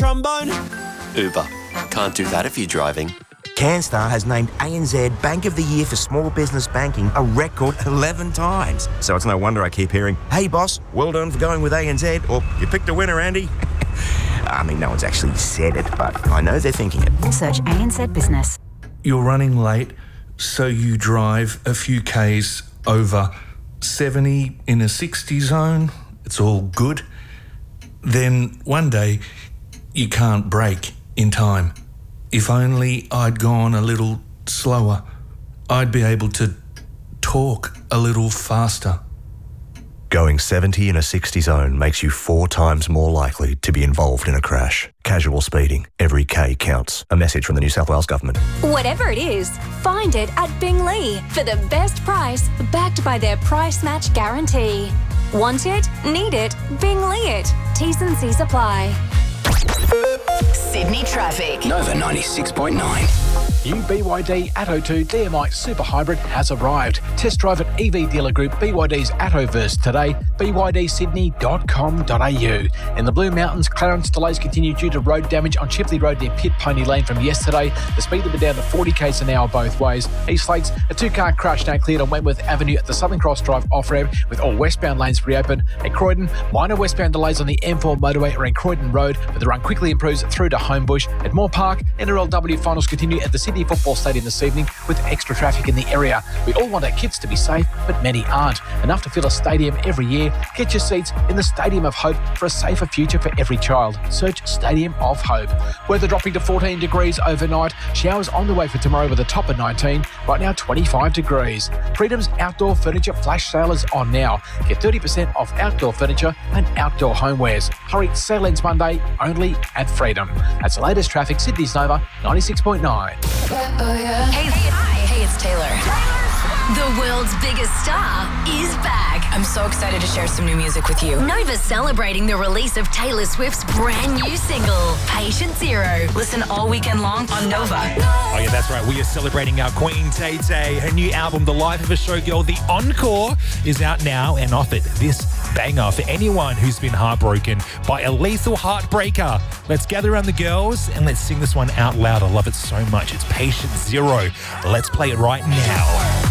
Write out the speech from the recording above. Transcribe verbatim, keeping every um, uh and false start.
trombone? Uber. Can't do that if you're driving. CanStar has named A N Z Bank of the Year for Small Business Banking a record eleven times. So it's no wonder I keep hearing, "Hey boss, well done for going with A N Z," or "You picked a winner, Andy." I mean, no one's actually said it, but I know they're thinking it. Search A N Z Business. You're running late, so you drive a few Ks over seventy in a sixty zone. It's all good. Then one day, you can't brake in time. If only I'd gone a little slower, I'd be able to talk a little faster. Going seventy in a sixty zone makes you four times more likely to be involved in a crash. Casual speeding. Every K counts. A message from the New South Wales Government. Whatever it is, find it at Bingley for the best price, backed by their price match guarantee. Want it? Need it? Bingley it. T's and C's apply. Sydney traffic. Nova ninety-six point nine. New B Y D Atto two D M I Super Hybrid has arrived. Test drive at E V Dealer Group B Y D's Attoverse today, b y d sydney dot com dot a u. In the Blue Mountains, clearance delays continue due to road damage on Chipley Road near Pit Pony Lane from yesterday. The speed limit down to forty k's an hour both ways. East Lakes, a two-car crash now cleared on Wentworth Avenue at the Southern Cross Drive off-ramp with all westbound lanes reopened. At Croydon, minor westbound delays on the M four motorway around Croydon Road, but the run quickly improves through to Homebush. At Moore Park, N R L W finals continue at the Sydney Football Stadium this evening with extra traffic in the area. We all want our kids to be safe, but many aren't. Enough to fill a stadium every year. Get your seats in the Stadium of Hope for a safer future for every child. Search Stadium of Hope. Weather dropping to fourteen degrees overnight. Showers on the way for tomorrow with a top of nineteen. Right now, twenty-five degrees. Freedom's outdoor furniture flash sale is on now. Get thirty percent off outdoor furniture and outdoor homewares. Hurry, sale ends Monday only at Freedom. That's the latest traffic. Sydney's Nova ninety-six point nine. Hey, hey, hi. Hey, it's Taylor. The world's biggest star is back. I'm so excited to share some new music with you. Nova's celebrating the release of Taylor Swift's brand new single, Patient Zero. Listen all weekend long on Nova. Oh yeah, that's right. We are celebrating our Queen Tay Tay. Her new album, The Life of a Showgirl, The Encore, is out now and offered this banger for anyone who's been heartbroken by a lethal heartbreaker. Let's gather around the girls and let's sing this one out loud. I love it so much. It's Patient Zero. Let's play it right now.